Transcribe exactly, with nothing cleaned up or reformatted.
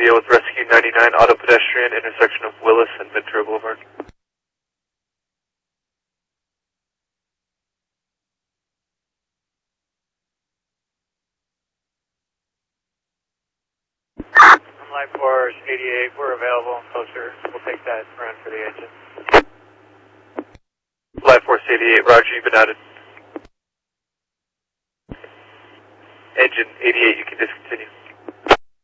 radio with Rescue ninety-nine, auto pedestrian, intersection of Willis and Ventura Boulevard. Life Force eighty-eight, we're available and closer. We'll take that run for the engine. Life Force eighty-eight, Roger, you've been added. Engine eighty-eight, you can discontinue.